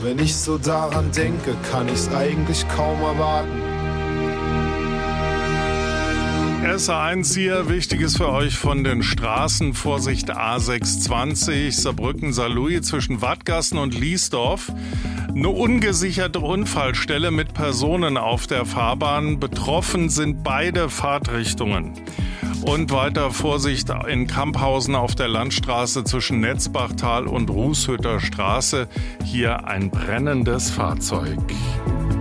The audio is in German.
Wenn ich so daran denke, kann ich's eigentlich kaum erwarten. SR1 hier, Wichtiges für euch von den Straßen. Vorsicht A620, Saarbrücken-Saarlouis zwischen Wadgassen und Liesdorf. Eine ungesicherte Unfallstelle mit Personen auf der Fahrbahn. Betroffen sind beide Fahrtrichtungen. Und weiter Vorsicht in Kamphausen auf der Landstraße zwischen Netzbachtal und Rußhütter Straße. Hier ein brennendes Fahrzeug.